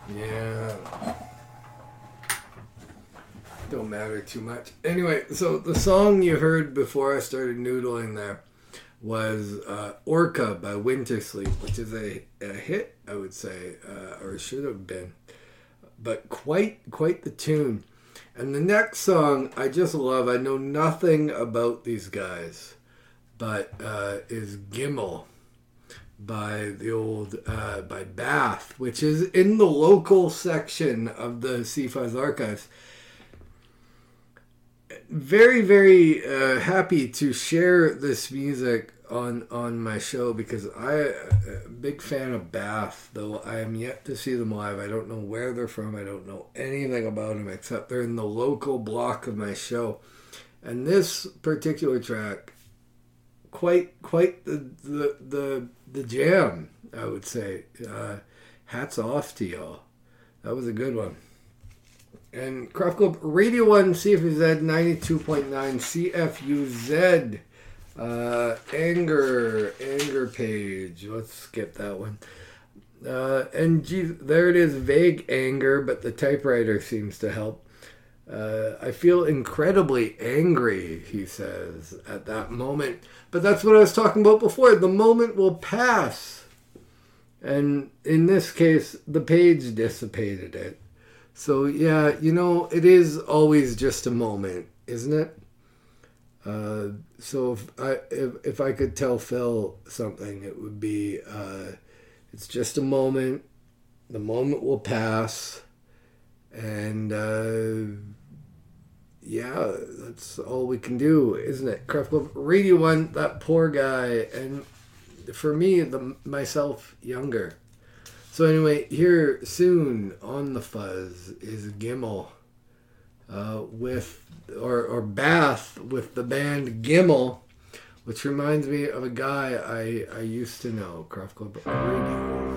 Yeah. Don't matter too much. Anyway, so the song you heard before I started noodling there was Orca by Wintersleep, which is a hit, I would say, or should have been. But quite the tune. And the next song I just love. I know nothing about these guys, but is Gimel by the old by Bath, which is in the local section of the CFuzz archives. Very, very happy to share this music on my show because I'm a big fan of Bath, though I am yet to see them live. I don't know where they're from. I don't know anything about them except they're in the local block of my show. And this particular track, quite the jam, I would say. Hats off to y'all. That was a good one. And Craft Club Radio 1, CFUZ 92.9, CFUZ. Anger page. Let's skip that one. And there it is, vague anger, but the typewriter seems to help. I feel incredibly angry, he says, at that moment. But that's what I was talking about before. The moment will pass. And in this case, the page dissipated it. So, yeah, it is always just a moment, isn't it? So if I could tell Phil something, it would be, it's just a moment. The moment will pass. And, yeah, that's all we can do, isn't it? Craft Club Radio 1, that poor guy. And for me, myself younger. So anyway, here soon on the Fuzz is Gimel with Bath with the band Gimel, which reminds me of a guy I used to know, Craft Club Radio.